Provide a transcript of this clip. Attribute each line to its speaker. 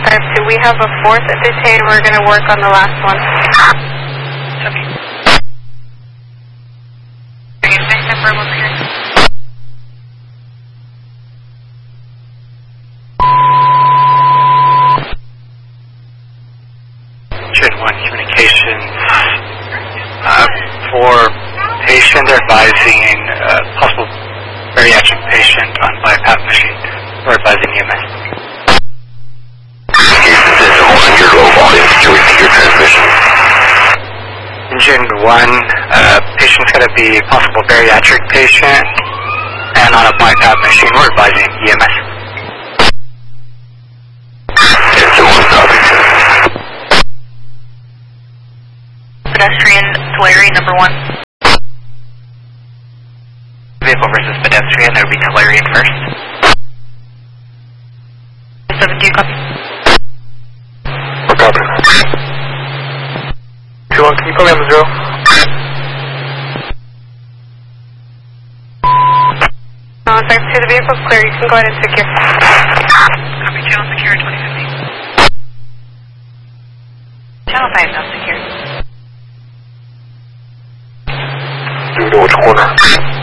Speaker 1: 5-2, we have a fourth detained. We're going to work on the last one.
Speaker 2: Copy. Bring it back to verbal clear.
Speaker 3: Gen 1 communications for patient advising possible bariatric patient on BiPAP machine. We're advising EMS.
Speaker 4: Your low volume, can we see your transmission?
Speaker 3: Engine 1, patient's going to be a possible bariatric patient and on a BiPAP machine. We're advising EMS.
Speaker 4: Engine 1, copy.
Speaker 2: Pedestrian, Tulare, number 1.
Speaker 3: Vehicle versus pedestrian, there will be Tulare first.
Speaker 2: 7-2, copy.
Speaker 4: We're copy.
Speaker 3: 2-1, can you pull in 0?
Speaker 1: Back to the vehicle's clear. You can go ahead and secure.
Speaker 2: Copy, channel secure, 2050. Channel 5 now secure.
Speaker 4: Do we know which corner?